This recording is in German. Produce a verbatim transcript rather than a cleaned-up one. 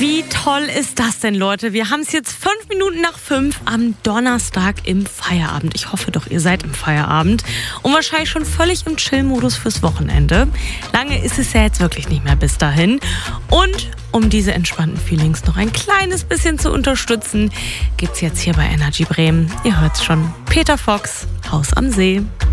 Wie toll ist das denn, Leute? Wir haben es jetzt fünf Minuten nach fünf am Donnerstag im Feierabend. Ich hoffe doch, ihr seid im Feierabend und wahrscheinlich schon völlig im Chill-Modus fürs Wochenende. Lange ist es ja jetzt wirklich nicht mehr bis dahin. Und um diese entspannten Feelings noch ein kleines bisschen zu unterstützen, gibt's jetzt hier bei Energy Bremen, ihr hört's schon, Peter Fox, Haus am See.